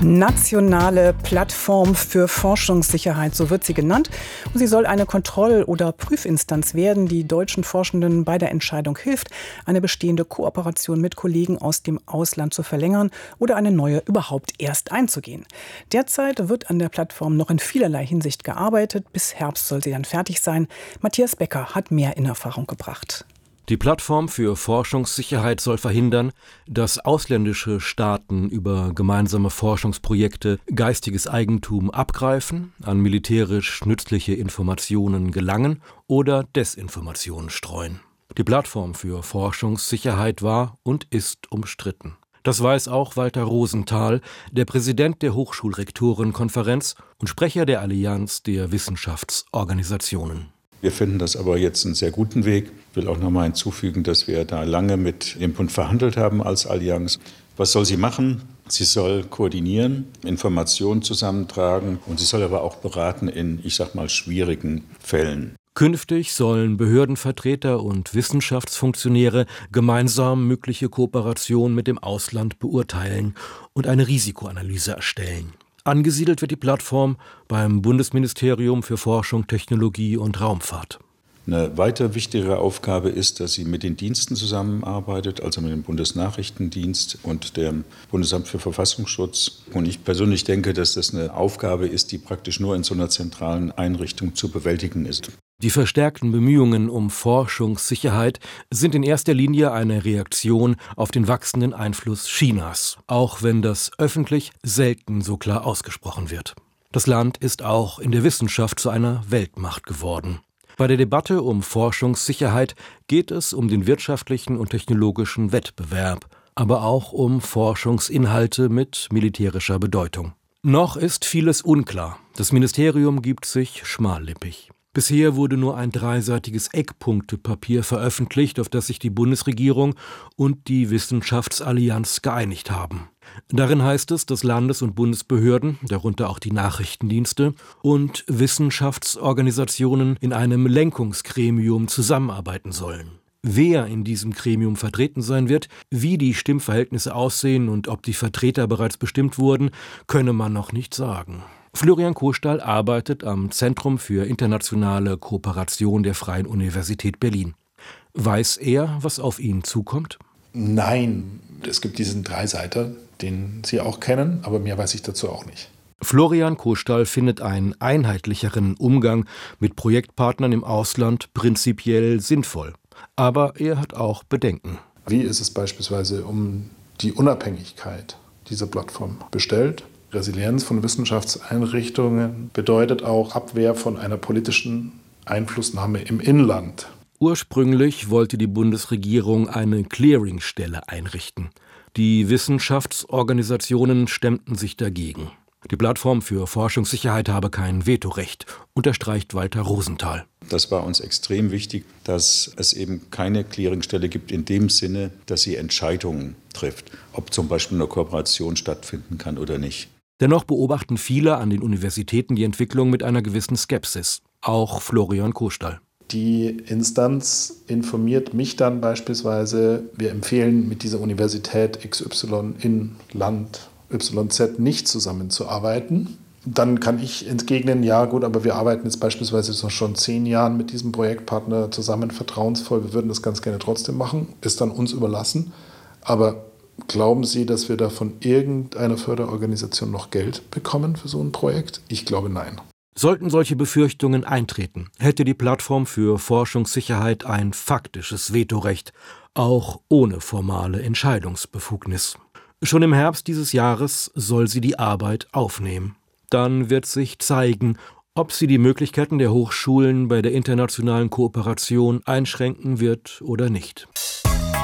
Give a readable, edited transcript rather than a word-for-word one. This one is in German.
Nationale Plattform für Forschungssicherheit, so wird sie genannt. Und sie soll eine Kontroll- oder Prüfinstanz werden, die deutschen Forschenden bei der Entscheidung hilft, eine bestehende Kooperation mit Kollegen aus dem Ausland zu verlängern oder eine neue überhaupt erst einzugehen. Derzeit wird an der Plattform noch in vielerlei Hinsicht gearbeitet. Bis Herbst soll sie dann fertig sein. Matthias Becker hat mehr in Erfahrung gebracht. Die Plattform für Forschungssicherheit soll verhindern, dass ausländische Staaten über gemeinsame Forschungsprojekte geistiges Eigentum abgreifen, an militärisch nützliche Informationen gelangen oder Desinformationen streuen. Die Plattform für Forschungssicherheit war und ist umstritten. Das weiß auch Walter Rosenthal, der Präsident der Hochschulrektorenkonferenz und Sprecher der Allianz der Wissenschaftsorganisationen. Wir finden das aber jetzt einen sehr guten Weg. Ich will auch noch mal hinzufügen, dass wir da lange mit dem Bund verhandelt haben als Allianz. Was soll sie machen? Sie soll koordinieren, Informationen zusammentragen und sie soll aber auch beraten in, schwierigen Fällen. Künftig sollen Behördenvertreter und Wissenschaftsfunktionäre gemeinsam mögliche Kooperationen mit dem Ausland beurteilen und eine Risikoanalyse erstellen. Angesiedelt wird die Plattform beim Bundesministerium für Forschung, Technologie und Raumfahrt. Eine weitere wichtige Aufgabe ist, dass sie mit den Diensten zusammenarbeitet, also mit dem Bundesnachrichtendienst und dem Bundesamt für Verfassungsschutz. Und ich persönlich denke, dass das eine Aufgabe ist, die praktisch nur in so einer zentralen Einrichtung zu bewältigen ist. Die verstärkten Bemühungen um Forschungssicherheit sind in erster Linie eine Reaktion auf den wachsenden Einfluss Chinas, auch wenn das öffentlich selten so klar ausgesprochen wird. Das Land ist auch in der Wissenschaft zu einer Weltmacht geworden. Bei der Debatte um Forschungssicherheit geht es um den wirtschaftlichen und technologischen Wettbewerb, aber auch um Forschungsinhalte mit militärischer Bedeutung. Noch ist vieles unklar. Das Ministerium gibt sich schmallippig. Bisher wurde nur ein dreiseitiges Eckpunktepapier veröffentlicht, auf das sich die Bundesregierung und die Wissenschaftsallianz geeinigt haben. Darin heißt es, dass Landes- und Bundesbehörden, darunter auch die Nachrichtendienste, und Wissenschaftsorganisationen in einem Lenkungsgremium zusammenarbeiten sollen. Wer in diesem Gremium vertreten sein wird, wie die Stimmverhältnisse aussehen und ob die Vertreter bereits bestimmt wurden, könne man noch nicht sagen. Florian Kohlstahl arbeitet am Zentrum für internationale Kooperation der Freien Universität Berlin. Weiß er, was auf ihn zukommt? Nein, es gibt diesen Dreiseiter, den Sie auch kennen, aber mehr weiß ich dazu auch nicht. Florian Kohlstahl findet einen einheitlicheren Umgang mit Projektpartnern im Ausland prinzipiell sinnvoll. Aber er hat auch Bedenken. Wie ist es beispielsweise um die Unabhängigkeit dieser Plattform bestellt? Resilienz von Wissenschaftseinrichtungen bedeutet auch Abwehr von einer politischen Einflussnahme im Inland. Ursprünglich wollte die Bundesregierung eine Clearingstelle einrichten. Die Wissenschaftsorganisationen stemmten sich dagegen. Die Plattform für Forschungssicherheit habe kein Vetorecht, unterstreicht Walter Rosenthal. Das war uns extrem wichtig, dass es eben keine Clearingstelle gibt in dem Sinne, dass sie Entscheidungen trifft, ob zum Beispiel eine Kooperation stattfinden kann oder nicht. Dennoch beobachten viele an den Universitäten die Entwicklung mit einer gewissen Skepsis. Auch Florian Kohlstahl. Die Instanz informiert mich dann beispielsweise, wir empfehlen mit dieser Universität XY in Land YZ nicht zusammenzuarbeiten. Dann kann ich entgegnen, ja gut, aber wir arbeiten jetzt beispielsweise schon 10 Jahren mit diesem Projektpartner zusammen, vertrauensvoll, wir würden das ganz gerne trotzdem machen, ist dann uns überlassen. Aber glauben Sie, dass wir da von irgendeiner Förderorganisation noch Geld bekommen für so ein Projekt? Ich glaube, nein. Sollten solche Befürchtungen eintreten, hätte die Plattform für Forschungssicherheit ein faktisches Vetorecht, auch ohne formale Entscheidungsbefugnis. Schon im Herbst dieses Jahres soll sie die Arbeit aufnehmen. Dann wird sich zeigen, ob sie die Möglichkeiten der Hochschulen bei der internationalen Kooperation einschränken wird oder nicht.